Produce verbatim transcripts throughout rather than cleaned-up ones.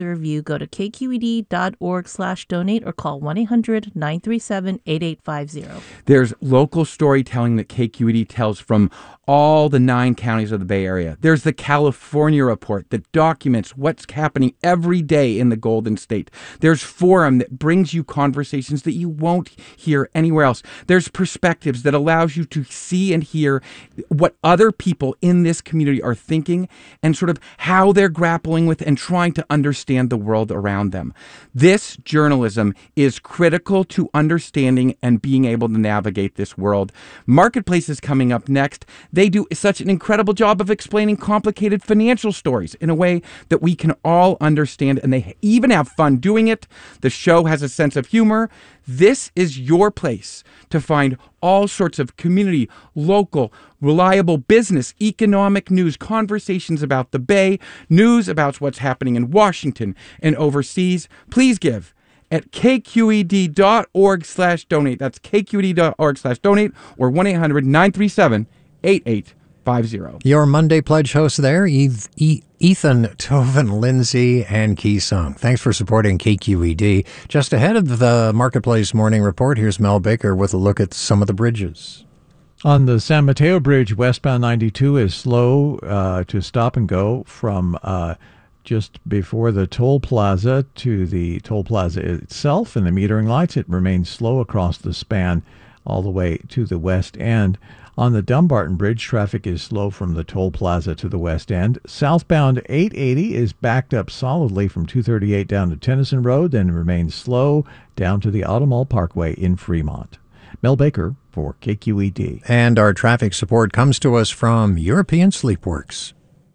review, go to kqed.org slash donate or call one eight hundred nine three seven eight eight five zero. There's local storytelling that K Q E D tells from all the nine counties of the Bay Area. There's the California Report that documents what's happening every day in the Golden State. There's Forum that brings you conversations that you won't hear anywhere else. There's Perspectives that allows you to see and hear what other people in this community are thinking and sort of how they're grappling with and trying to understand the world around them. This journalism is critical to understanding and being able to navigate this world. Marketplace is coming up next. They do such an incredible job of explaining complicated financial stories in a way that we can all understand, and they even have fun doing it. The show has a sense of humor. This is your place to find all sorts of community, local, reliable business, economic news, conversations about the Bay, news about what's happening in Washington and overseas. Please give at kqed.org slash donate. That's kqed.org slash donate or one eight hundred nine three seven eight eight five zero. Your Monday Pledge hosts there, Eth- e- Ethan, Tovin, Lindsay, and Key Sung. Thanks for supporting K Q E D. Just ahead of the Marketplace Morning Report, here's Mel Baker with a look at some of the bridges. On the San Mateo Bridge, westbound ninety-two is slow uh, to stop and go from uh, just before the toll plaza to the toll plaza itself and the metering lights. It remains slow across the span all the way to the west end. On the Dumbarton Bridge, traffic is slow from the toll plaza to the west end. Southbound eight eighty is backed up solidly from two thirty-eight down to Tennyson Road, then remains slow down to the Automall Parkway in Fremont. Mel Baker for K Q E D. And our traffic support comes to us from European Sleepworks.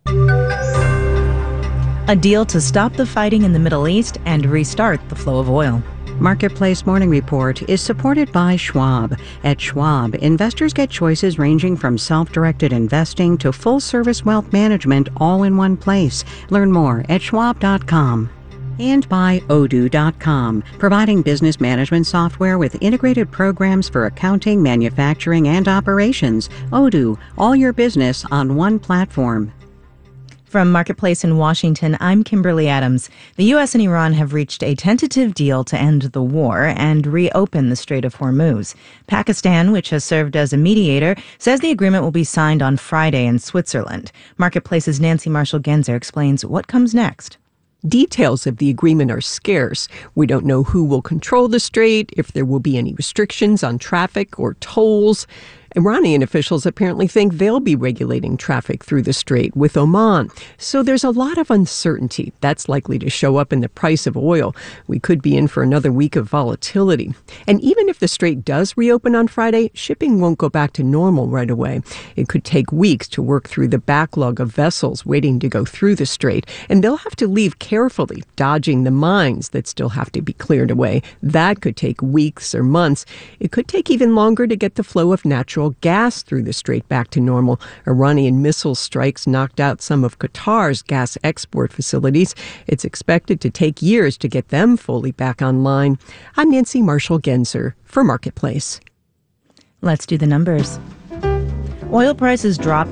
A deal to stop the fighting in the Middle East and restart the flow of oil. Marketplace Morning Report is supported by Schwab. At Schwab, investors get choices ranging from self-directed investing to full-service wealth management all in one place. Learn more at schwab dot com. And by Odoo dot com, providing business management software with integrated programs for accounting, manufacturing, and operations. Odoo, all your business on one platform. From Marketplace in Washington, I'm Kimberly Adams. The U S and Iran have reached a tentative deal to end the war and reopen the Strait of Hormuz. Pakistan, which has served as a mediator, says the agreement will be signed on Friday in Switzerland. Marketplace's Nancy Marshall-Genzer explains what comes next. Details of the agreement are scarce. We don't know who will control the strait, if there will be any restrictions on traffic or tolls. Iranian officials apparently think they'll be regulating traffic through the strait with Oman. So there's a lot of uncertainty. That's likely to show up in the price of oil. We could be in for another week of volatility. And even if the strait does reopen on Friday, shipping won't go back to normal right away. It could take weeks to work through the backlog of vessels waiting to go through the strait. And they'll have to leave carefully, dodging the mines that still have to be cleared away. That could take weeks or months. It could take even longer to get the flow of natural gas through the strait back to normal. Iranian missile strikes knocked out some of Qatar's gas export facilities. It's expected to take years to get them fully back online. I'm Nancy Marshall-Genzer for Marketplace. Let's do the numbers. Oil prices dropped